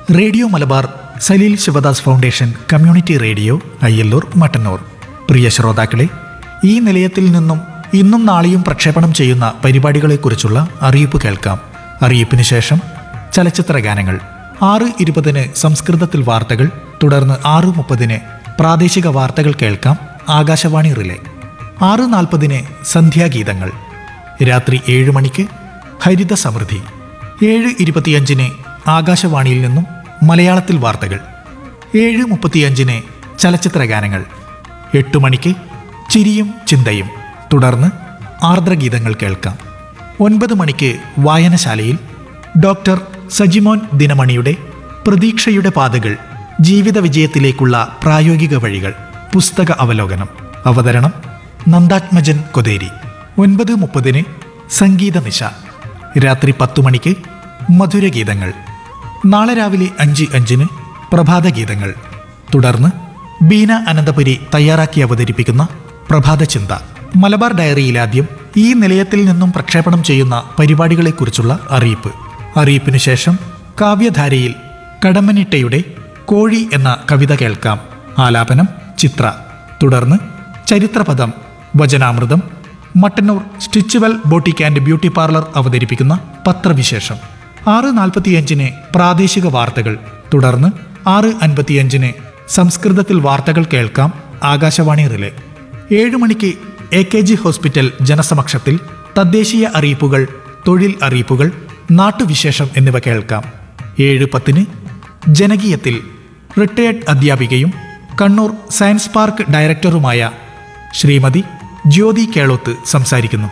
Radio Malabar Saleel Sivadas foundation community radio Ayyallur Mattannur. പ്രിയ ശ്രോതാക്കളെ, ഈ നിലയത്തിൽ നിന്നും ഇന്നും നാളെയും പ്രക്ഷേപണം ചെയ്യുന്ന പരിപാടികളെക്കുറിച്ചുള്ള അറിയിപ്പ് കേൾക്കാം. അറിയിപ്പിന് ശേഷം ചലച്ചിത്ര ഗാനങ്ങൾ. 6:20 സംസ്കൃതത്തിൽ വാർത്തകൾ, തുടർന്ന് 6:30 പ്രാദേശിക വാർത്തകൾ കേൾക്കാം. ആകാശവാണി റിലേ. 6:40 സന്ധ്യാഗീതങ്ങൾ. രാത്രി 7 മണിക്ക് ഹരിത സമൃദ്ധി. 7:25 ആകാശവാണിയിൽ നിന്നും മലയാളത്തിൽ വാർത്തകൾ. 7:35 ചലച്ചിത്ര ഗാനങ്ങൾ. 8 മണിക്ക് ചിരിയും ചിന്തയും, തുടർന്ന് ആർദ്രഗീതങ്ങൾ കേൾക്കാം. 9 മണിക്ക് വായനശാലയിൽ ഡോക്ടർ സജിമോൻ ദിനമണിയുടെ പ്രതീക്ഷയുടെ പാതകൾ, ജീവിത വിജയത്തിലേക്കുള്ള പ്രായോഗിക വഴികൾ, പുസ്തക അവലോകനം. അവതരണം നന്ദാത്മജൻ കൊതേരി. 9:30 സംഗീത നിശ. രാത്രി 10 മണിക്ക് മധുരഗീതങ്ങൾ. നാളെ രാവിലെ 5:05 പ്രഭാതഗീതങ്ങൾ. തുടർന്ന് ബീന അനന്തപുരി തയ്യാറാക്കി അവതരിപ്പിക്കുന്ന പ്രഭാത ചിന്ത. മലബാർ ഡയറിയിലാദ്യം ഈ നിലയത്തിൽ നിന്നും പ്രക്ഷേപണം ചെയ്യുന്ന പരിപാടികളെക്കുറിച്ചുള്ള അറിയിപ്പ്. അറിയിപ്പിനു ശേഷം കാവ്യധാരയിൽ കടമ്മനിട്ടയുടെ കോഴി എന്ന കവിത കേൾക്കാം. ആലാപനം ചിത്ര. തുടർന്ന് ചരിത്രപദം, വചനാമൃതം, Mattannur സ്റ്റിച്ചുവൽ boutique and beauty parlour അവതരിപ്പിക്കുന്ന പത്രവിശേഷം. 6:45 പ്രാദേശിക വാർത്തകൾ. തുടർന്ന് 6:55 സംസ്കൃതത്തിൽ വാർത്തകൾ കേൾക്കാം. ആകാശവാണി റിലേ. 7 മണിക്ക് AKG ഹോസ്പിറ്റൽ ജനസമക്ഷത്തിൽ തദ്ദേശീയ അറിയിപ്പുകൾ, തൊഴിൽ അറിയിപ്പുകൾ, നാട്ടുവിശേഷം എന്നിവ കേൾക്കാം. 7:10 ജനകീയത്തിൽ റിട്ടയർഡ് അധ്യാപികയും കണ്ണൂർ സയൻസ് പാർക്ക് ഡയറക്ടറുമായ ശ്രീമതി ജ്യോതി കേളോത്ത് സംസാരിക്കുന്നു.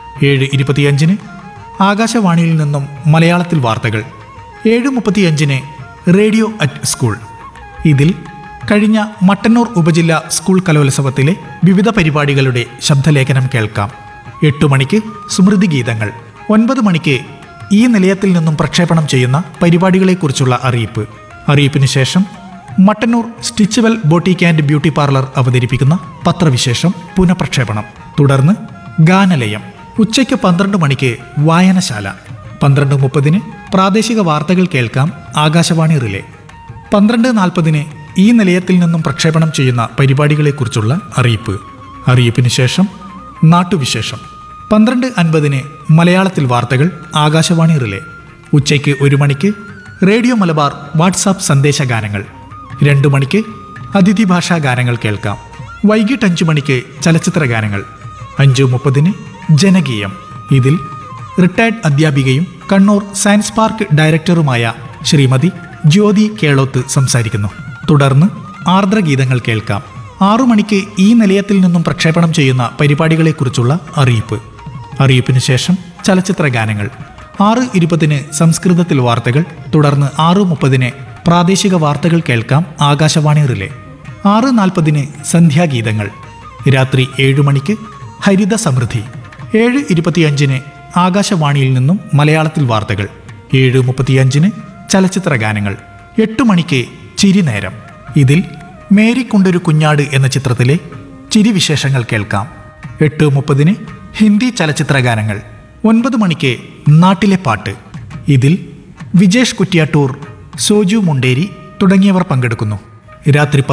7:25 ആകാശവാണിയിൽ നിന്നും മലയാളത്തിൽ വാർത്തകൾ. 7:35 റേഡിയോ അറ്റ് സ്കൂൾ. ഇതിൽ കഴിഞ്ഞ മട്ടന്നൂർ ഉപജില്ലാ സ്കൂൾ കലോത്സവത്തിലെ വിവിധ പരിപാടികളുടെ ശബ്ദലേഖനം കേൾക്കാം. 8 മണിക്ക് സ്മൃതി ഗീതങ്ങൾ. 9 മണിക്ക് ഈ നിലയത്തിൽ നിന്നും പ്രക്ഷേപണം ചെയ്യുന്ന പരിപാടികളെക്കുറിച്ചുള്ള അറിയിപ്പ്. അറിയിപ്പിന് ശേഷം Mattannur സ്റ്റിച്ചുവൽ boutique and beauty parlour അവതരിപ്പിക്കുന്ന പത്രവിശേഷം പുനഃപ്രക്ഷേപണം. തുടർന്ന് ഗാനലയം. ഉച്ചയ്ക്ക് 12 മണിക്ക് വായനശാല. 12:30 പ്രാദേശിക വാർത്തകൾ കേൾക്കാം. ആകാശവാണി റിലേ. 12:40 ഈ നിലയത്തിൽ നിന്നും പ്രക്ഷേപണം ചെയ്യുന്ന പരിപാടികളെക്കുറിച്ചുള്ള അറിയിപ്പ്. അറിയിപ്പിന് ശേഷം നാട്ടുവിശേഷം. 12:50 മലയാളത്തിൽ വാർത്തകൾ. ആകാശവാണി റിലേ. ഉച്ചയ്ക്ക് 1 മണിക്ക് റേഡിയോ മലബാർ വാട്സാപ്പ് സന്ദേശഗാനങ്ങൾ. 2 മണിക്ക് അതിഥി ഭാഷാ ഗാനങ്ങൾ കേൾക്കാം. വൈകിട്ട് 5 മണിക്ക് ചലച്ചിത്ര ഗാനങ്ങൾ. 5:30 ജനകീയം. ഇതിൽ റിട്ടയർഡ് അധ്യാപികയും കണ്ണൂർ സയൻസ് പാർക്ക് ഡയറക്ടറുമായ ശ്രീമതി ജ്യോതി കേളോത്ത് സംസാരിക്കുന്നു. തുടർന്ന് ആർദ്രഗീതങ്ങൾ കേൾക്കാം. 6 മണിക്ക് ഈ നിലയത്തിൽ നിന്നും പ്രക്ഷേപണം ചെയ്യുന്ന പരിപാടികളെക്കുറിച്ചുള്ള അറിയിപ്പ്. അറിയിപ്പിന് ശേഷം ചലച്ചിത്ര ഗാനങ്ങൾ. 6:20 സംസ്കൃതത്തിൽ വാർത്തകൾ. തുടർന്ന് 6:30 പ്രാദേശിക വാർത്തകൾ കേൾക്കാം. ആകാശവാണി റിലേ. 6:40 സന്ധ്യാഗീതങ്ങൾ. രാത്രി 7 മണിക്ക് ഹരിത സമൃദ്ധി. 7:25 ആകാശവാണിയിൽ നിന്നും മലയാളത്തിൽ വാർത്തകൾ. 7:35 ചലച്ചിത്ര ഗാനങ്ങൾ. 8 മണിക്ക് ചിരിനേരം. ഇതിൽ മേരിക്കൊണ്ടൊരു കുഞ്ഞാട് എന്ന ചിത്രത്തിലെ ചിരിവിശേഷങ്ങൾ കേൾക്കാം. 8:30 ഹിന്ദി ചലച്ചിത്ര ഗാനങ്ങൾ. 9 മണിക്ക് നാട്ടിലെ പാട്ട്. ഇതിൽ വിജേഷ് കുറ്റ്യാട്ടൂർ, സോജു മുണ്ടേരി തുടങ്ങിയവർ പങ്കെടുക്കുന്നു. രാത്രി